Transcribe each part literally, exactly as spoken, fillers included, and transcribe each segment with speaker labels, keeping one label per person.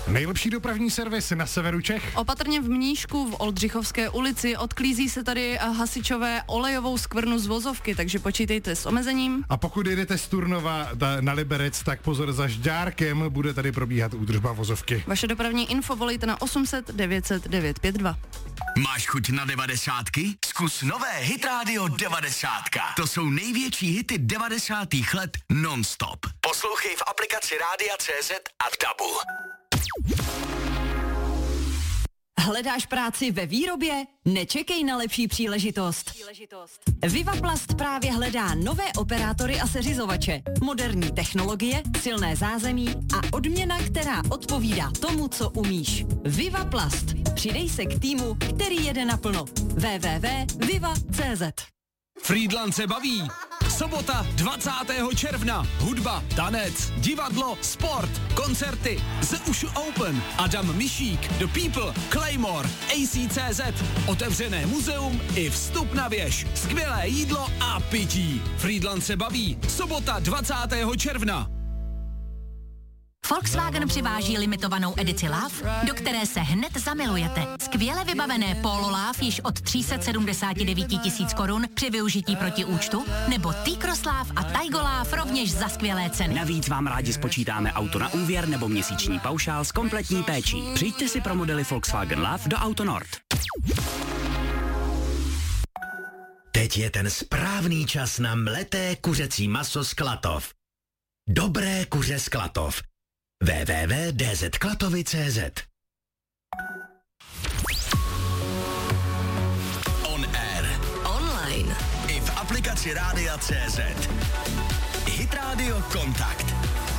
Speaker 1: Nejlepší dopravní servis na severu Čech.
Speaker 2: Opatrně v Mníšku v Oldřichovské ulici odklízí se tady hasičové olejovou skvrnu z vozovky, takže počítejte s omezením.
Speaker 1: A pokud jedete z Turnova na Liberec, tak pozor, za Žďárkem bude tady probíhat údržba vozovky.
Speaker 2: Vaše dopravní info volejte na osm set devět set devět pět dva.
Speaker 3: Máš chuť na devadesátky? Zkus nové Hit Radio devadesátka. To jsou největší hity devadesátých let non-stop. Poslouchej v aplikaci Rádia C Z a v Dabu.
Speaker 4: Hledáš práci ve výrobě? Nečekej na lepší příležitost. Vivaplast právě hledá nové operátory a seřizovače, moderní technologie, silné zázemí a odměna, která odpovídá tomu, co umíš. Vivaplast. Přidej se k týmu, který jede naplno. w w w tečka viva tečka c z.
Speaker 5: Frýdlant se baví. Sobota dvacátého června. Hudba, tanec, divadlo, sport, koncerty. The Ushu Open. Adam Mišík, The People, Claymore, A C C Z. Otevřené muzeum i vstup na věž. Skvělé jídlo a pití. Frýdlant se baví. Sobota dvacátého června.
Speaker 6: Volkswagen přiváží limitovanou edici Love, do které se hned zamilujete. Skvěle vybavené Polo Love již od tři sta sedmdesát devět tisíc korun při využití proti účtu, nebo T-Cross Love a Taigo Love rovněž za skvělé ceny.
Speaker 7: Navíc vám rádi spočítáme auto na úvěr nebo měsíční paušál s kompletní péčí. Přijďte si pro modely Volkswagen Love do Auto Nord.
Speaker 8: Teď je ten správný čas na mleté kuřecí maso z Klatov. Dobré kuře z Klatov. w w w tečka d z klatovy tečka c z.
Speaker 3: On air.
Speaker 4: Online.
Speaker 3: I v aplikaci Rádia C Z. Hit Radio Kontakt.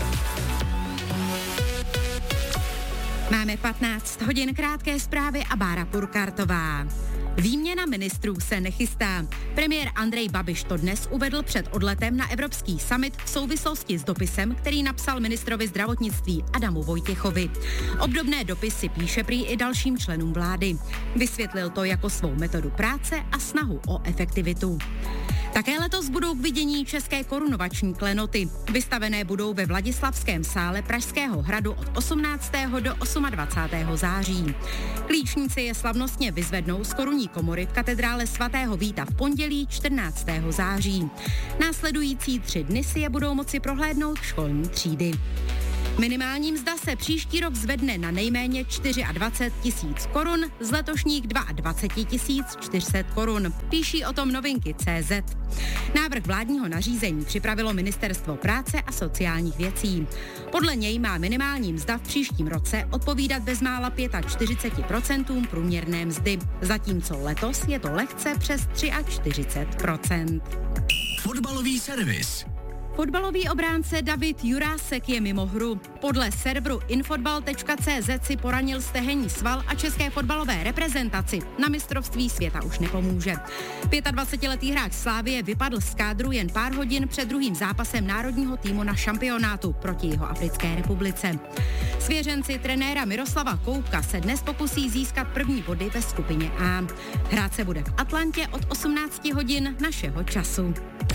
Speaker 9: Máme patnáct hodin, krátké zprávy a Bára Purkartová. Výměna ministrů se nechystá. Premiér Andrej Babiš to dnes uvedl před odletem na Evropský summit v souvislosti s dopisem, který napsal ministrovi zdravotnictví Adamu Vojtěchovi. Obdobné dopisy píše prý i dalším členům vlády. Vysvětlil to jako svou metodu práce a snahu o efektivitu. Také letos budou k vidění české korunovační klenoty. Vystavené budou ve Vladislavském sále Pražského hradu od osmnáctého do dvacátého osmého září. Klíčníci je slavnostně vyzvednou z korunní komory v katedrále svatého Víta v pondělí čtrnáctého září. Následující tři dny si je budou moci prohlédnout školní třídy. Minimální mzda se příští rok zvedne na nejméně dvacet čtyři tisíc korun, z letošních dvacet dva tisíc čtyři sta korun. Píší o tom Novinky tečka cé zet. Návrh vládního nařízení připravilo Ministerstvo práce a sociálních věcí. Podle něj má minimální mzda v příštím roce odpovídat bezmála čtyřicet pět procent průměrné mzdy, zatímco letos je to lehce přes čtyřicet tři procent.
Speaker 3: Fotbalový servis.
Speaker 9: Fotbalový obránce David Jurásek je mimo hru. Podle serveru infotbal tečka cé zet si poranil stehenní sval a české fotbalové reprezentaci na mistrovství světa už nepomůže. dvacetipětiletý hráč Slávie vypadl z kádru jen pár hodin před druhým zápasem národního týmu na šampionátu proti Jihoafrické republice. Svěřenci trenéra Miroslava Koubka se dnes pokusí získat první body ve skupině A. Hrát se bude v Atlantě od osmnáct hodin našeho času.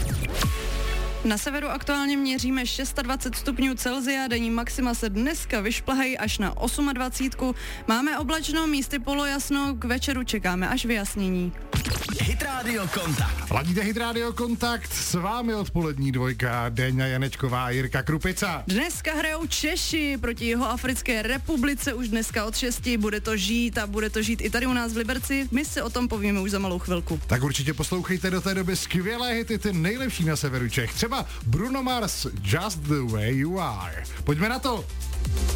Speaker 2: Na severu aktuálně měříme dvacet šest stupňů Celsia, denní maxima se dneska vyšplhají až na dvacet osm. Máme oblačno, místy polojasno, k večeru čekáme až vyjasnění.
Speaker 3: Hit Radio Kontakt.
Speaker 1: Ladíte Hit Radio Kontakt, s vámi odpolední dvojka, Déňa Janečková a Jirka Krupica.
Speaker 2: Dneska hrajou Češi proti Jihoafrické republice už dneska od šesti, bude to žít a bude to žít i tady u nás v Liberci, my si o tom povíme už za malou chvilku.
Speaker 1: Tak určitě poslouchejte do té doby skvělé hity, ty nejlepší na severu Čech, třeba Bruno Mars, Just the way you are. Pojďme na to.